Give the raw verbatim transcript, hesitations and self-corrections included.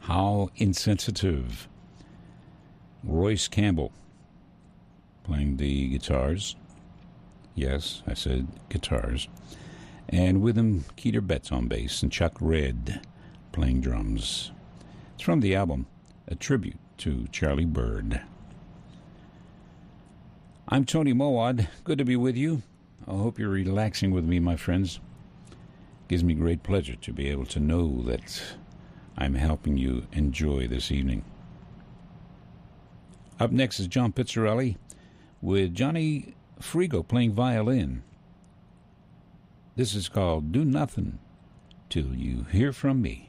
How Insensitive. Royce Campbell playing the guitars. Yes, I said guitars. And with him, Keter Betts on bass and Chuck Red playing drums. It's from the album A Tribute to Charlie Bird. I'm Tony Mowad. Good to be with you. I hope you're relaxing with me, my friends. It gives me great pleasure to be able to know that I'm helping you enjoy this evening. Up next is John Pizzarelli with Johnny Frigo playing violin. This is called Do Nothing Till You Hear From Me.